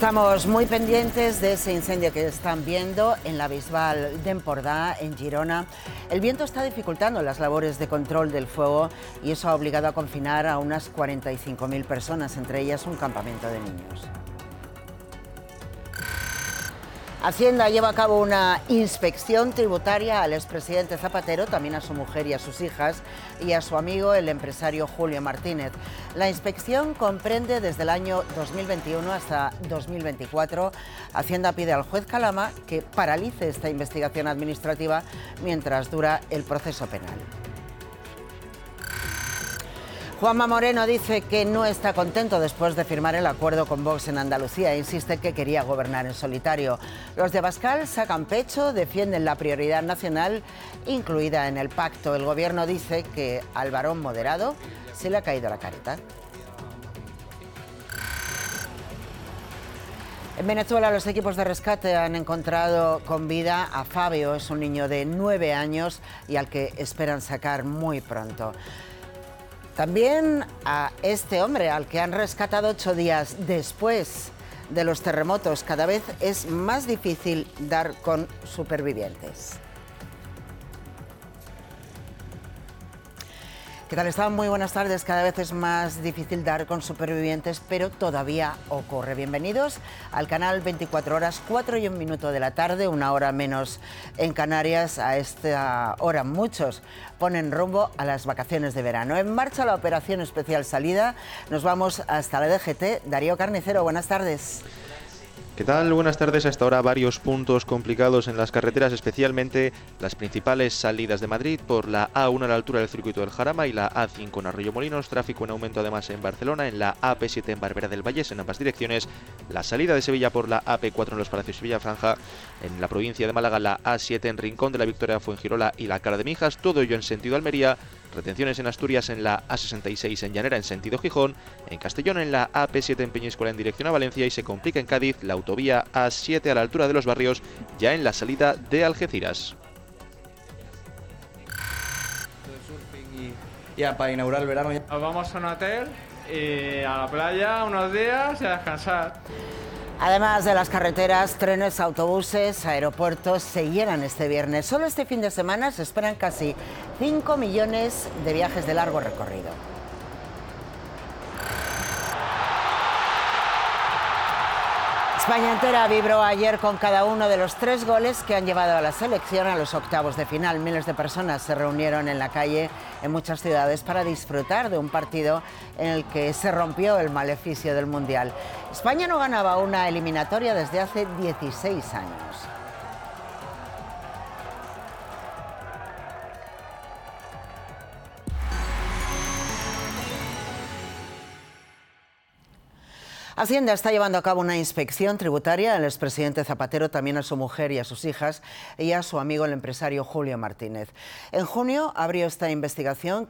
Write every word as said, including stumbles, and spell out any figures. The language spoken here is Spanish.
Estamos muy pendientes de ese incendio que están viendo en la Bisbal de Empordà, en Girona. El viento está dificultando las labores de control del fuego y eso ha obligado a confinar a unas cuarenta y cinco mil personas, entre ellas un campamento de niños. Hacienda lleva a cabo una inspección tributaria al expresidente Zapatero, también a su mujer y a sus hijas, y a su amigo, el empresario Julio Martínez. La inspección comprende desde el año dos mil veintiuno hasta dos mil veinticuatro. Hacienda pide al juez Calama que paralice esta investigación administrativa mientras dura el proceso penal. Juanma Moreno dice que no está contento después de firmar el acuerdo con Vox en Andalucía. Insiste que quería gobernar en solitario. Los de Abascal sacan pecho, defienden la prioridad nacional incluida en el pacto. El gobierno dice que al varón moderado se le ha caído la careta. En Venezuela, los equipos de rescate han encontrado con vida a Fabio. Es un niño de nueve años y al que esperan sacar muy pronto. También a este hombre, al que han rescatado ocho días después de los terremotos. Cada vez es más difícil dar con supervivientes. ¿Qué tal están? Muy buenas tardes. Cada vez es más difícil dar con supervivientes, pero todavía ocurre. Bienvenidos al canal veinticuatro horas, cuatro y un minuto de la tarde, una hora menos en Canarias. A esta hora muchos ponen rumbo a las vacaciones de verano. En marcha la operación especial salida. Nos vamos hasta la D G T. Darío Carnicero, buenas tardes. ¿Qué tal? Buenas tardes. Hasta ahora varios puntos complicados en las carreteras, especialmente las principales salidas de Madrid por la A uno a la altura del circuito del Jarama y la A cinco en Arroyomolinos. Tráfico en aumento además en Barcelona, en la A P siete en Barberá del Vallés en ambas direcciones. La salida de Sevilla por la A P cuatro en los Palacios y Villafranja. En la provincia de Málaga la A siete en Rincón de la Victoria, Fuengirola y la Cala de Mijas. Todo ello en sentido Almería. Retenciones en Asturias en la A sesenta y seis en Llanera en sentido Gijón, en Castellón en la A P siete en Peñíscola en dirección a Valencia y se complica en Cádiz la autovía A siete a la altura de Los Barrios, ya en la salida de Algeciras. Ya para inaugurar el verano. Ya. Nos vamos a un hotel y a la playa unos días y a descansar. Además de las carreteras, trenes, autobuses, aeropuertos se llenan este viernes. Solo este fin de semana se esperan casi cinco millones de viajes de largo recorrido. España entera vibró ayer con cada uno de los tres goles que han llevado a la selección a los octavos de final. Miles de personas se reunieron en la calle en muchas ciudades para disfrutar de un partido en el que se rompió el maleficio del Mundial. España no ganaba una eliminatoria desde hace dieciséis años. Hacienda está llevando a cabo una inspección tributaria al expresidente Zapatero, también a su mujer y a sus hijas, y a su amigo el empresario Julio Martínez. En junio abrió esta investigación